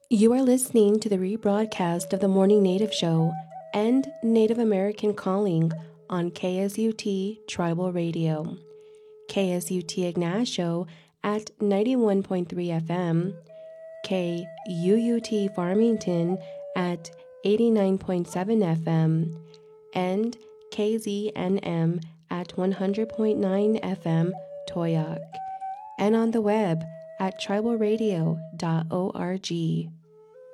You are listening to the rebroadcast of the Morning Native Show and Native American Calling on KSUT Tribal Radio, KSUT Ignacio at 91.3 FM, KUUT Farmington at 89.7 FM, and KZNM at 100.9 FM Toyoc, and on the web at tribalradio.org.